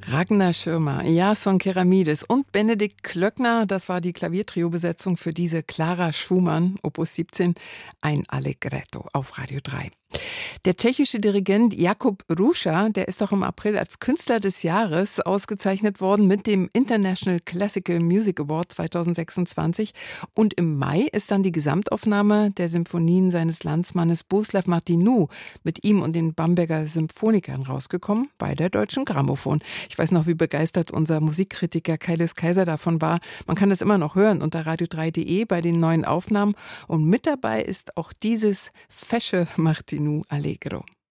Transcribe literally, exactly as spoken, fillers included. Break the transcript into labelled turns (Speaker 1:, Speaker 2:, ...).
Speaker 1: Ragnar Schirmer, Jason Keramides und Benedikt Klöckner, das war die Klaviertrio-Besetzung für diese Clara Schumann, Opus siebzehn, ein Allegretto auf Radio drei. Der tschechische Dirigent Jakub Hruša, der ist doch im April als Künstler des Jahres ausgezeichnet worden mit dem International Classical Music Award zweitausendsechsundzwanzig. Und im Mai ist dann die Gesamtaufnahme der Symphonien seines Landsmannes Bohuslav Martinu mit ihm und den Bamberger Symphonikern rausgekommen bei der Deutschen Grammophon. Ich weiß noch, wie begeistert unser Musikkritiker Kailis Kaiser davon war. Man kann das immer noch hören unter radio drei punkt de bei den neuen Aufnahmen. Und mit dabei ist auch dieses fesche Martinu Allegro.